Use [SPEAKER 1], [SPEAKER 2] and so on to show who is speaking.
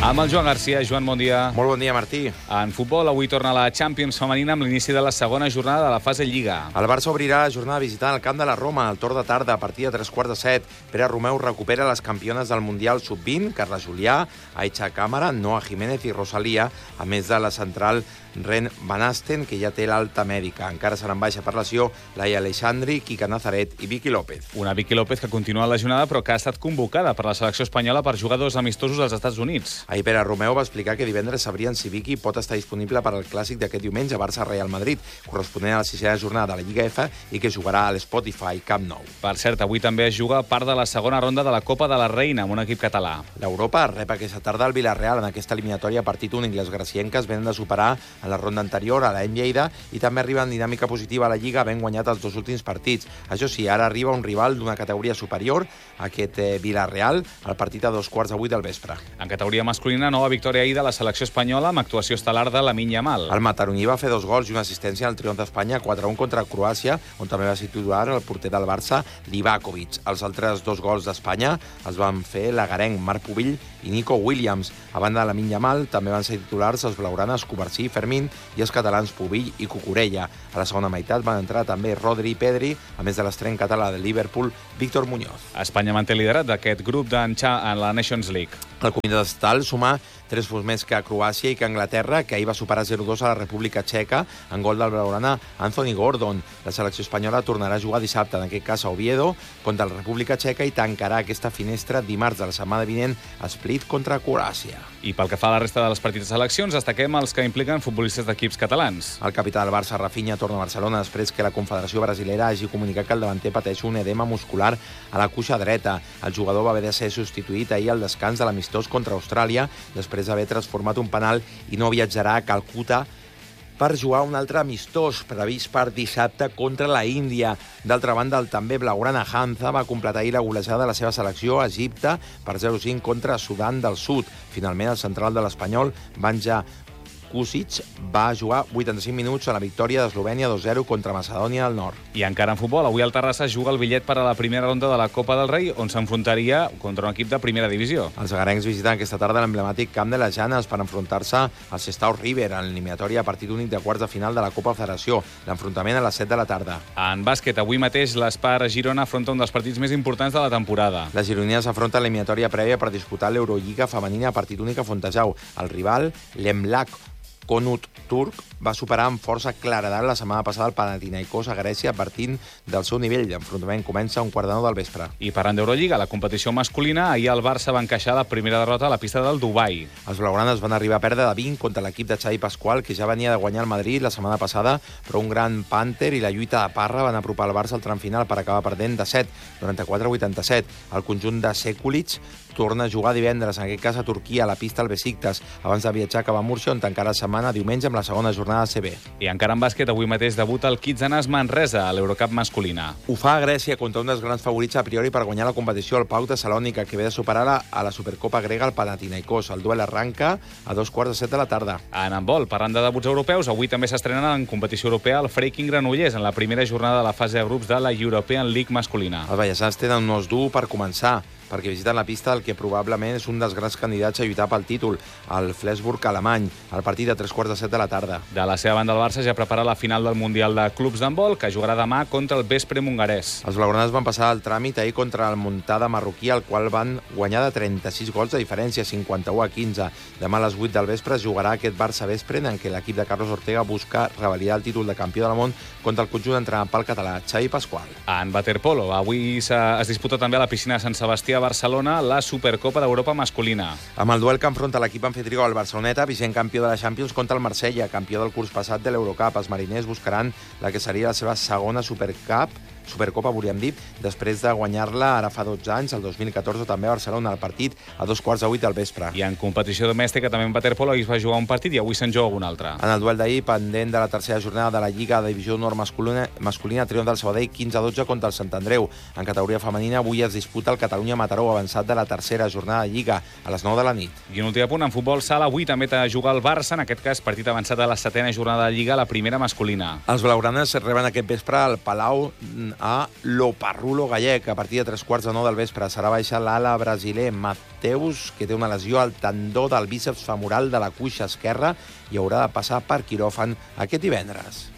[SPEAKER 1] Amb el Joan Garcia. Joan, bon dia.
[SPEAKER 2] Molt bon dia, Martí.
[SPEAKER 1] En futbol, avui torna la Champions femenina amb l'inici de la segona jornada de la fase Lliga.
[SPEAKER 2] El Barça obrirà la jornada visitant el camp de la Roma al torn de tarda a partir de 3:15. Pere Romeu recupera les campiones del Mundial Sub-20, Carla Julià, Aicha Cámara, Noa Jiménez i Rosalía, a més de la central Ren Van Asten, que ja té l'alta mèdica. Encara seran baixa per lesió Laia Aleixandri, Quica Nazaret i Vicky López.
[SPEAKER 1] Una Vicky López que continua lesionada però que ha estat convocada per la selecció espanyola per jugar 2 amistosos als Estats Units.
[SPEAKER 2] Ahir Pere Romeu va explicar que divendres sabrien si Vicky pot estar disponible per al clàssic d'aquest diumenge a Barça-Real Madrid, corresponent a la 6a jornada de la Lliga F i que jugarà a l'Spotify Camp Nou.
[SPEAKER 1] Per cert, avui també es juga part de la segona ronda de la Copa de la Reina amb un equip català.
[SPEAKER 2] L'Europa rep aquesta tarda el Villarreal en aquesta eliminatòria partit únic. Les gracienques venen de superar en la ronda anterior a l'Em Lleida i també arriba en dinàmica positiva a la Lliga, havent guanyat els 2 últims partits. Això sí, ara arriba un rival d'una categoria superior, aquest Villarreal, al partit a 2:15 del vespre.
[SPEAKER 1] En categoria masculina, nova victòria ahir de la selecció espanyola amb actuació estel·lar de Lamine Yamal.
[SPEAKER 2] El mataroní va fer 2 gols i una assistència al triomf d'Espanya 4-1 contra Croàcia, on també va ser titular el porter del Barça, Livakovic. Els altres 2 gols d'Espanya els van fer l'agarenc Marc Pubill i Nico Williams. A banda de Lamine Yamal, també van ser titulars els blaugranes Covarsí i Fermín i els catalans Pubill i Cucurella. A la segona meitat van entrar també Rodri i Pedri, a més de l'estreny català de Liverpool, Víctor Muñoz.
[SPEAKER 1] Espanya manté liderat d'aquest grup en la Nations League.
[SPEAKER 2] El comitè estatal suma 3 punts més que Croàcia i que Anglaterra, que ahir va superar 0-2 a la República Txeca en gol del blaugrana Anthony Gordon. La selecció espanyola tornarà a jugar dissabte, en aquest cas a Oviedo, contra la República Txeca i tancarà aquesta finestra dimarts de la setmana vinent a Split contra Croàcia.
[SPEAKER 1] I pel que fa a la resta de les partits de seleccions, destaquem els que impliquen futbolistes d'equips catalans.
[SPEAKER 2] El capità del Barça, Rafinha, torna a Barcelona després que la Confederació Brasilera hagi comunicat que el davanter pateix un edema muscular a la cuixa dreta. El jugador va haver de ser substituït ahir al descans de l'amistós contra Austràlia després d'haver transformat un penal i no viatjarà a Calcuta per jugar un altre amistós previst per dissabte contra la Índia. D'altra banda, el també blaugrana Hamza va completar ahir la golejada de la seva selecció a Egipte per 0-5 contra Sudan del Sud. Finalment, el central de l'Espanyol, Banja Kusic, va jugar 85 minuts a la victòria d'Eslovènia 2-0 contra Macedònia del Nord.
[SPEAKER 1] I encara en futbol, avui el Terrassa juga el bitllet per a la primera ronda de la Copa del Rei, on s'enfrontaria contra un equip de primera divisió.
[SPEAKER 2] Els agarencs visiten aquesta tarda l'emblemàtic Camp de les Llanes per enfrontar-se al Sestao River en l'eliminatòria a partit únic de quarts de final de la Copa Federació. L'enfrontament a les 7 de la tarda.
[SPEAKER 1] En bàsquet, avui mateix l'Espar Girona afronta un dels partits més importants de la temporada.
[SPEAKER 2] Les gironines afronten l'eliminatòria prèvia per disputar l'Eurolliga femenina a partit únic a Fontejau. El rival, l'Emlak Konut turc, va superar amb força claredat la setmana passada el Panathinaikos a Grècia partint del seu nivell. L'enfrontament comença a 1:15 del vespre.
[SPEAKER 1] I parlant d'Eurolliga, la competició masculina, ahir el Barça va encaixar la primera derrota a la pista del Dubai.
[SPEAKER 2] Els blaugranes van arribar a perdre de 20 contra l'equip de Xavi Pasqual, que ja venia de guanyar el Madrid la setmana passada, però un gran pànter i la lluita de Parra van apropar el Barça al tram final per acabar perdent de 7, 94-87. El conjunt de Sekulic torna a jugar divendres, en aquest cas a Turquia, a la pista al Besiktas, abans de viatjar cap a Múrcia, on tancarà la setmana diumenge amb la segona jornada CB.
[SPEAKER 1] I encara en bàsquet, avui mateix debuta el Kitzanas Manresa a l'Eurocup masculina.
[SPEAKER 2] Ho fa a Grècia contra un dels grans favorits a priori per guanyar la competició, el PAOK de Salònica, que ve de superar a la Supercopa grega el Panathinaikos. El duel arranca a 2:15 de la tarda.
[SPEAKER 1] En handbol, parlant de debuts europeus, avui també s'estrena en competició europea el Freiking Granollers en la primera jornada de la fase de grups de la European League masculina.
[SPEAKER 2] Els ballesans tenen un os dur per començar, perquè visiten la pista del que probablement és un dels grans candidats a lluitar pel títol, el Flensburg alemany, al partit a 3:15 de la tarda.
[SPEAKER 1] De la seva banda, el Barça ja prepara la final del Mundial de Clubs d'handbol, que jugarà demà contra el Veszprém hongarès.
[SPEAKER 2] Els blaugranes van passar el tràmit ahir contra el Montcada marroquí, al qual van guanyar de 36 gols de diferència, 51-15. Demà a les 8 del vespre es jugarà aquest Barça-Veszprém, en què l'equip de Carlos Ortega busca revalidar el títol de campió del món contra el conjunt entrenat pel català Xavi Pasqual.
[SPEAKER 1] En waterpolo, avui es disputa també a la piscina de Sant Sebastià a Barcelona la Supercopa d'Europa masculina.
[SPEAKER 2] Amb el duel que enfronta l'equip anfitrió al Barceloneta, vigent campió de la Champions contra el Marsella, campió del curs passat de l'Eurocup. Els mariners buscaran la que seria la seva segona Supercopa, volíem dir, després de guanyar-la ara fa 12 anys, el 2014 també a Barcelona, el partit a 2:15 del vespre.
[SPEAKER 1] I en competició domèstica també en waterpolo ahir es va jugar un partit i avui se'n juga un altre.
[SPEAKER 2] En el duel d'ahir, pendent de la tercera jornada de la Lliga de Divisió Nord masculina, triomf del Sabadell 15-12 contra el Sant Andreu. En categoria femenina, avui es disputa el Catalunya-Mataró, avançat de la tercera jornada de Lliga, a les 9 de la nit.
[SPEAKER 1] I un últim apunt, en futbol sala, avui també juga el Barça, en aquest cas partit avançat de la setena jornada de Lliga, la primera masculina.
[SPEAKER 2] Els blaugranes reben aquest vespre al Palau a l'Oparrulo gallec. A partir de 3:15 del vespre serà baixa l'ala brasiler Mateus, que té una lesió al tendó del bíceps femoral de la cuixa esquerra i haurà de passar per quiròfan aquest divendres.